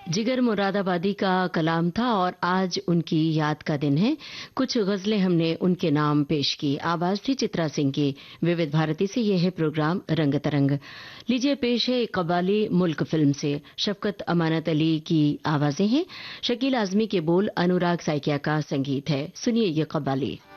जिगर मुरादाबादी का कलाम था और आज उनकी याद का दिन है। कुछ गजलें हमने उनके नाम पेश की। आवाज थी चित्रा सिंह की। विविध भारती से यह है प्रोग्राम रंग तरंग। लीजिए पेश है कबाली मुल्क फिल्म से। शफकत अमानत अली की आवाजें हैं। शकील आजमी के बोल, अनुराग साइकिया का संगीत है। सुनिए ये कबाली।